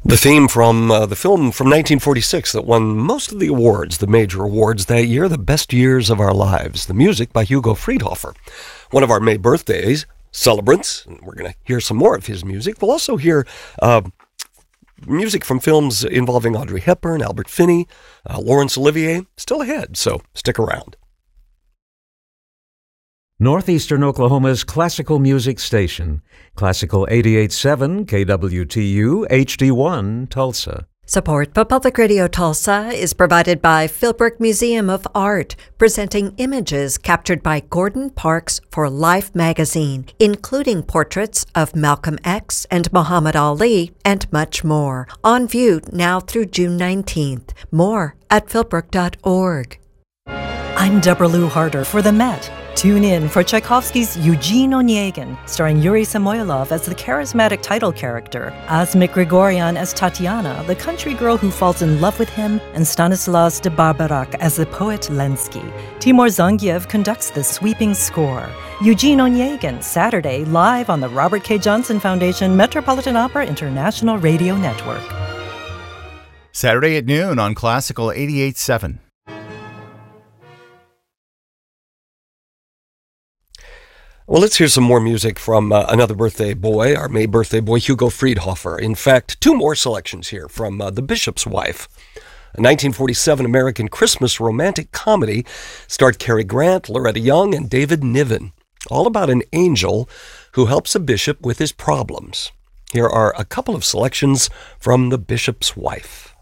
The theme from the film from 1946 that won most of the awards, the major awards that year, The Best Years of Our Lives. The music by Hugo Friedhofer, one of our May birthdays celebrants. And we're going to hear some more of his music. We'll also hear music from films involving Audrey Hepburn, Albert Finney, Laurence Olivier. Still ahead, so stick around. Northeastern Oklahoma's classical music station, Classical 88.7 KWTU HD1 Tulsa. Support for Public Radio Tulsa is provided by Philbrook Museum of Art, presenting images captured by Gordon Parks for Life magazine, including portraits of Malcolm X and Muhammad Ali, and much more. On view now through June 19th. More at philbrook.org. I'm Deborah Lou Harder for The Met. Tune in for Tchaikovsky's Eugene Onegin, starring Yuri Samoylov as the charismatic title character, Asmik Grigoryan as Tatiana, the country girl who falls in love with him, and Stanislas de Barbarak as the poet Lenski. Timur Zangiev conducts the sweeping score. Eugene Onegin, Saturday, live on the Robert K. Johnson Foundation Metropolitan Opera International Radio Network. Saturday at noon on Classical 88.7. Well, let's hear some more music from another birthday boy, our May birthday boy, Hugo Friedhofer. In fact, two more selections here from The Bishop's Wife. A 1947 American Christmas romantic comedy starred Cary Grant, Loretta Young, and David Niven. All about an angel who helps a bishop with his problems. Here are a couple of selections from The Bishop's Wife.